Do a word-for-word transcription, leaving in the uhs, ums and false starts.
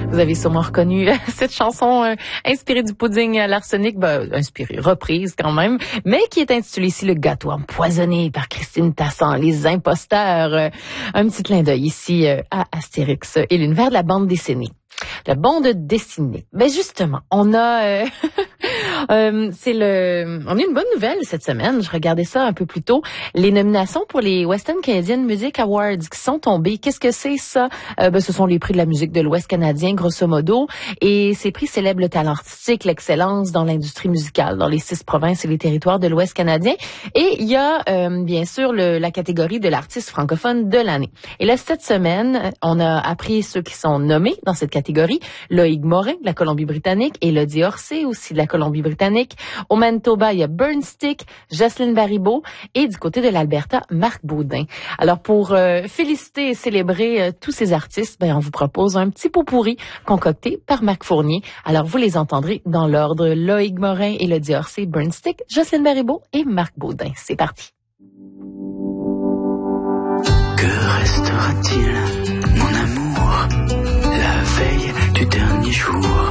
Vous avez sûrement reconnu cette chanson euh, inspirée du pudding à l'arsenic, ben, inspirée, reprise quand même, mais qui est intitulée ici « Le gâteau empoisonné » par Christine Tassan, Les Imposteurs. Euh, un petit clin d'œil ici euh, à Astérix et l'univers de la bande dessinée. La bande dessinée. Ben justement, on a... Euh, Euh, c'est le, on a une bonne nouvelle cette semaine. Je regardais ça un peu plus tôt. Les nominations pour les Western Canadian Music Awards qui sont tombées. Qu'est-ce que c'est ça? Euh, ben, ce sont les prix de la musique de l'Ouest canadien, grosso modo. Et ces prix célèbrent le talent artistique, l'excellence dans l'industrie musicale, dans les six provinces et les territoires de l'Ouest canadien. Et il y a, euh, bien sûr, le, la catégorie de l'artiste francophone de l'année. Et là, cette semaine, on a appris ceux qui sont nommés dans cette catégorie. Loïc Morin, de la Colombie-Britannique, et Elodie Orsay, aussi de la Colombie-Britannique. Au Manitoba, il y a Burnstick, Jocelyne Baribeau et du côté de l'Alberta, Marc Baudin. Alors pour euh, féliciter et célébrer euh, tous ces artistes, ben on vous propose un petit pot pourri concocté par Marc Fournier. Alors vous les entendrez dans l'ordre: Loïc Morin, Elodie Orsay, Burnstick, Jocelyne Baribeau et Marc Baudin. C'est parti. Que restera-t-il